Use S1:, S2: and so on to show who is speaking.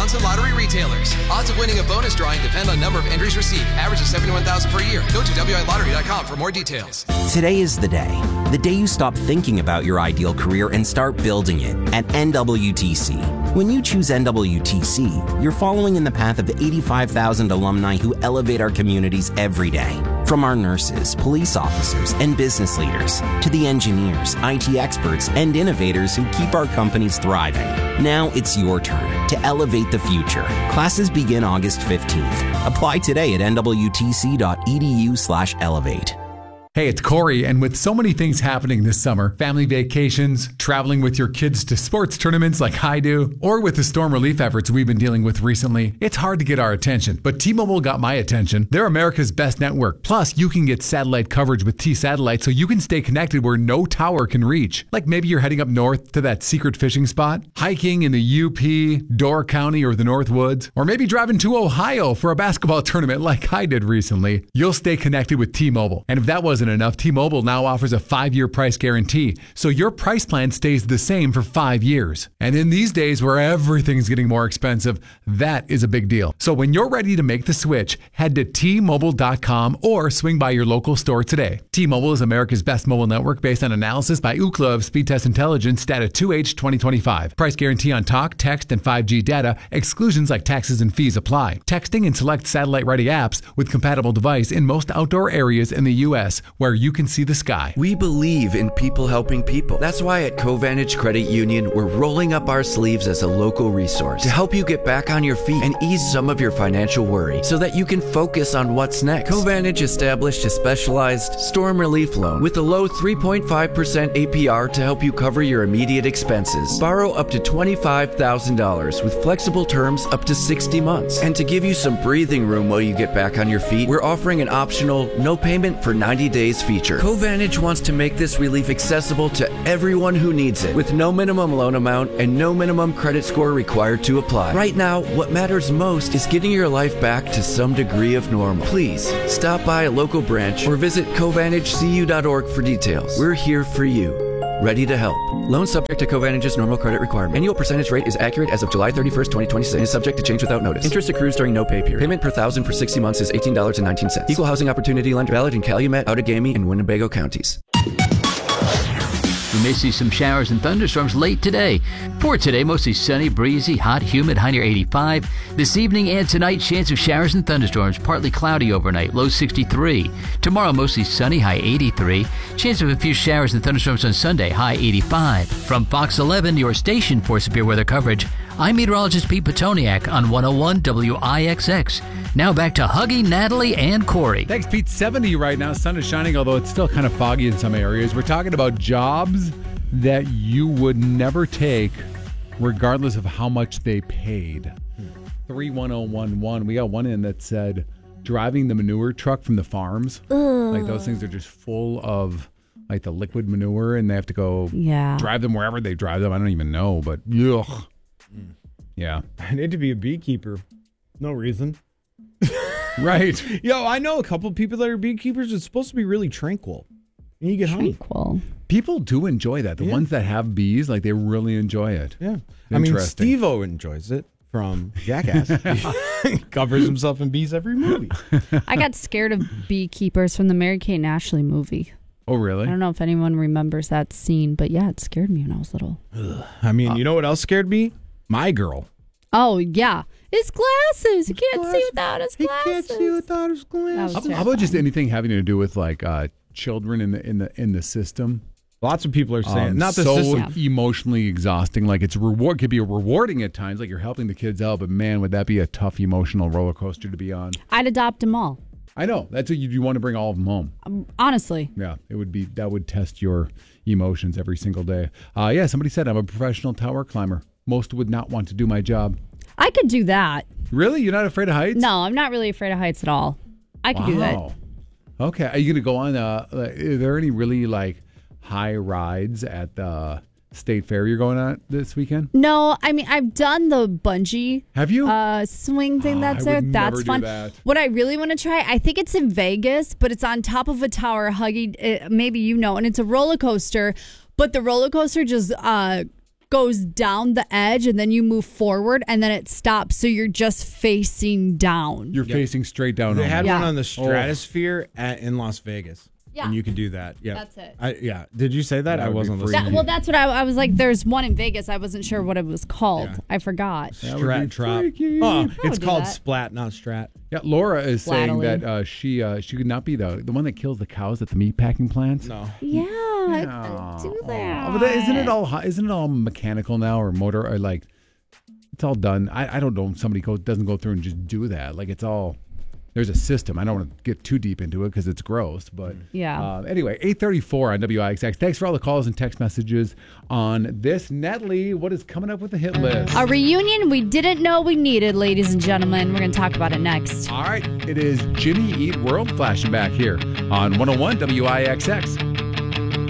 S1: Wisconsin lottery retailers. Odds of winning a bonus drawing depend on number of entries received. Average of 71,000 per year. Go to WILottery.com for more details.
S2: Today is the day. The day you stop thinking about your ideal career and start building it at NWTC. When you choose NWTC, you're following in the path of 85,000 alumni who elevate our communities every day. From our nurses, police officers, and business leaders, to the engineers, IT experts, and innovators who keep our companies thriving. Now it's your turn to elevate the future. Classes begin August 15th. Apply today at nwtc.edu/elevate.
S3: Hey, it's Corey, and with so many things happening this summer, family vacations, traveling with your kids to sports tournaments like I do, or with the storm relief efforts we've been dealing with recently, it's hard to get our attention. But T-Mobile got my attention. They're America's best network. Plus, you can get satellite coverage with T-Satellite so you can stay connected where no tower can reach. Like maybe you're heading up north to that secret fishing spot, hiking in the UP, Door County, or the North Woods, or maybe driving to Ohio for a basketball tournament like I did recently. You'll stay connected with T-Mobile. And if that wasn't enough, T-Mobile now offers a 5-year price guarantee, so your price plan stays the same for 5 years. And in these days where everything's getting more expensive, that is a big deal. So when you're ready to make the switch, head to T-Mobile.com or swing by your local store today. T-Mobile is America's best mobile network based on analysis by Ookla of Speedtest Intelligence data 2H 2025. Price guarantee on talk, text, and 5G data. Exclusions like taxes and fees apply. Texting and select satellite-ready apps with compatible device in most outdoor areas in the U.S. where you can see the sky.
S4: We believe in people helping people. That's why at Covantage Credit Union, we're rolling up our sleeves as a local resource to help you get back on your feet and ease some of your financial worry so that you can focus on what's next. Covantage established a specialized storm relief loan with a low 3.5% APR to help you cover your immediate expenses. Borrow up to $25,000 with flexible terms up to 60 months. And to give you some breathing room while you get back on your feet, we're offering an optional no payment for 90 days feature. Covantage wants to make this relief accessible to everyone who needs it with no minimum loan amount and no minimum credit score required to apply. Right now, what matters most is getting your life back to some degree of normal. Please stop by a local branch or visit CovantageCU.org for details. We're here for you, ready to help. Loan subject to Covantage's normal credit requirement. Annual percentage rate is accurate as of July 31st, 2026 and is subject to change without notice. Interest accrues during no pay period. Payment per thousand for 60 months is $18.19. Equal housing opportunity lender, valid in Calumet, Outagamie, and Winnebago counties.
S5: We may see some showers and thunderstorms late today. For today, mostly sunny, breezy, hot, humid, high near 85. This evening and tonight, chance of showers and thunderstorms, partly cloudy overnight, low 63. Tomorrow, mostly sunny, high 83. Chance of a few showers and thunderstorms on Sunday, high 85. From Fox 11, your station for severe weather coverage, I'm meteorologist Pete Petoniak on 101 WIXX. Now back to Huggy, Natalie, and Corey.
S3: Thanks, Pete. 70 right now. Sun is shining, although it's still kind of foggy in some areas. We're talking about jobs that you would never take regardless of how much they paid. 31011. We got one in that said driving the manure truck from the farms. Ugh. Like those things are just full of like the liquid manure and they have to go drive them wherever they drive them. I don't even know, but ugh. Yeah.
S6: I need to be a beekeeper. No reason.
S3: Right.
S6: Yo, I know a couple of people that are beekeepers. It's supposed to be really tranquil. And you get
S7: tranquil.
S3: People do enjoy that. The ones that have bees, like they really enjoy it.
S6: Yeah. I mean, Steve-O enjoys it from Jackass. He covers himself in bees every movie.
S7: I got scared of beekeepers from the Mary-Kate and Ashley movie.
S3: Oh, really?
S7: I don't know if anyone remembers that scene, but yeah, it scared me when I was little.
S6: I mean, you know what else scared me? My Girl.
S7: Oh, yeah. His glasses. He can't see without his glasses.
S6: He can't see without his glasses.
S3: How about just anything having to do with like children in the system?
S6: Lots of people are saying not the
S3: so
S6: system.
S3: Emotionally exhausting. Like it's could be rewarding at times. Like you're helping the kids out, but man, would that be a tough emotional roller coaster to be on?
S7: I'd adopt them all.
S3: I know. That's what you want to bring all of them home.
S7: Honestly.
S3: Yeah, that would test your emotions every single day. Somebody said I'm a professional tower climber. Most would not want to do my job.
S7: I could do that.
S3: Really? You're not afraid of heights?
S7: No, I'm not really afraid of heights at all. I could do that.
S3: Okay. Are you going to go on, are there any really like high rides at the State Fair you're going on this weekend?
S7: No, I mean, I've done the bungee.
S3: Have you?
S7: Swing thing that's there. That's fun. What I really want to try, I think it's in Vegas, but it's on top of a tower, Huggy, maybe you know, and it's a roller coaster, but the roller coaster just goes down the edge and then you move forward and then it stops. So you're just facing down.
S3: You're facing straight down.
S6: They had one on the Stratosphere in Las Vegas.
S7: Yeah.
S6: And you could do that. Yeah.
S7: That's it.
S6: Did you say that? I wasn't listening.
S7: Well, that's what I was like. There's one in Vegas. I wasn't sure what it was called. Yeah. I forgot.
S6: Strat Drop. Oh, it's called Splat, not Strat.
S3: Yeah, Laura is saying that she could not be the one that kills the cows at the meat packing plants.
S6: No.
S7: Yeah, I couldn't do that.
S3: But isn't it all mechanical now or motor or like it's all done? I don't know if somebody doesn't go through and just do that. Like it's all. There's a system. I don't want to get too deep into it because it's gross. But anyway, 8:34 on WIXX. Thanks for all the calls and text messages on this. Natalie, what is coming up with the hit list?
S7: A reunion we didn't know we needed, ladies and gentlemen. We're going to talk about it next.
S3: All right. It is Jimmy Eat World flashing back here on 101 WIXX.